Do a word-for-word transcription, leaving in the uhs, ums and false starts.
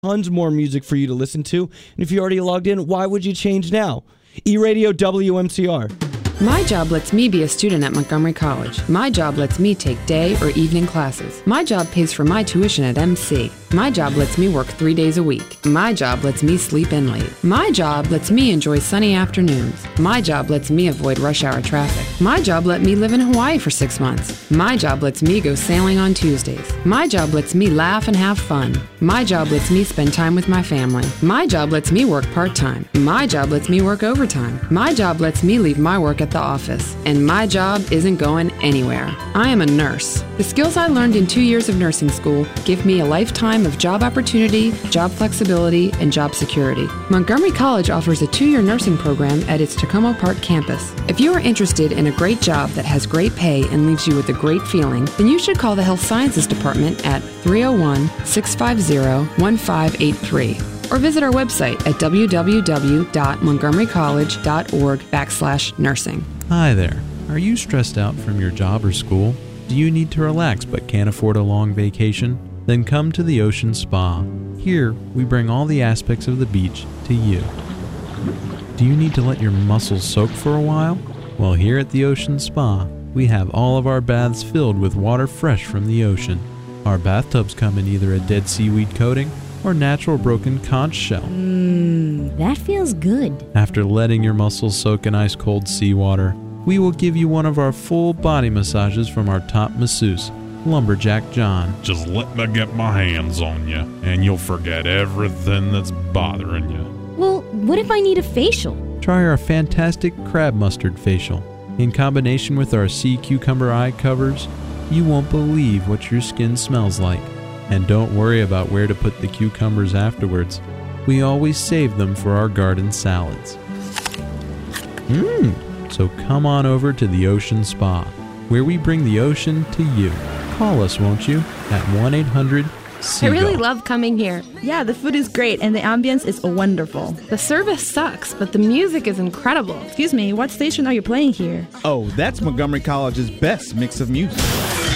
tons more music for you to listen to. And if you already logged in, why would you change now? E-Radio W M C R. My job lets me be a student at Montgomery College. My job lets me take day or evening classes. My job pays for my tuition at M C. My job lets me work three days a week. My job lets me sleep in late. My job lets me enjoy sunny afternoons. My job lets me avoid rush hour traffic. My job let me live in Hawaii for six months. My job lets me go sailing on Tuesdays. My job lets me laugh and have fun. My job lets me spend time with my family. My job lets me work part-time. My job lets me work overtime. My job lets me leave my work at the office. And my job isn't going anywhere. I am a nurse. The skills I learned in two years of nursing school give me a lifetime of job opportunity, job flexibility, and job security. Montgomery College offers a two-year nursing program at its Tacoma Park campus. If you are interested in a great job that has great pay and leaves you with a great feeling, then you should call the Health Sciences Department at three oh one, six five zero, one five eight three or visit our website at w w w dot montgomery college dot org backslash nursing. Hi there. Are you stressed out from your job or school? Do you need to relax but can't afford a long vacation? Then come to the Ocean Spa. Here, we bring all the aspects of the beach to you. Do you need to let your muscles soak for a while? Well, here at the Ocean Spa, we have all of our baths filled with water fresh from the ocean. Our bathtubs come in either a dead seaweed coating or natural broken conch shell. Mmm, that feels good. After letting your muscles soak in ice-cold seawater, we will give you one of our full body massages from our top masseuse, Lumberjack John. Just let me get my hands on you, and you'll forget everything that's bothering you. Well, what if I need a facial? Try our fantastic crab mustard facial. In combination with our sea cucumber eye covers, you won't believe what your skin smells like. And don't worry about where to put the cucumbers afterwards. We always save them for our garden salads. Mmm! So come on over to the Ocean Spa, where we bring the ocean to you. Call us, won't you, at one eight hundred seagull. I really love coming here. Yeah, the food is great and the ambience is wonderful. The service sucks, but the music is incredible. Excuse me, what station are you playing here? Oh, that's Montgomery College's best mix of music.